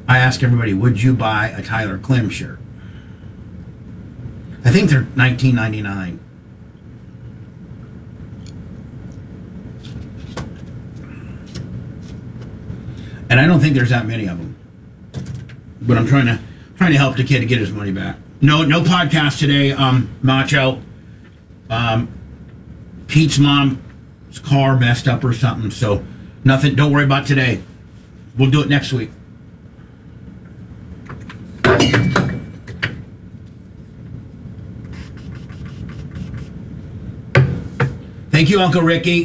I ask everybody, would you buy a Tyler Klim shirt? I think they're $19.99. And I don't think there's that many of them. But I'm trying to help the kid to get his money back. No podcast today, Macho. Pete's mom's car messed up or something, so nothing. Don't worry about today. We'll do it next week. Thank you, Uncle Ricky.